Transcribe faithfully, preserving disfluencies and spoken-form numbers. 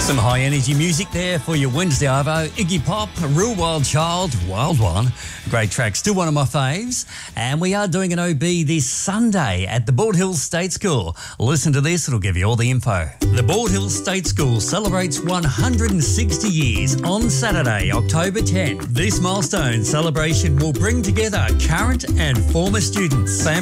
Some high energy music there for your Wednesday Arvo. Iggy Pop, Real Wild Child, Wild One. Great track, still one of my faves. And we are doing an O B this Sunday at the Bald Hills State School. Listen to this, it'll give you all the info. The Bald Hills State School celebrates one hundred sixty years on Saturday, October tenth. This milestone celebration will bring together current and former students, families,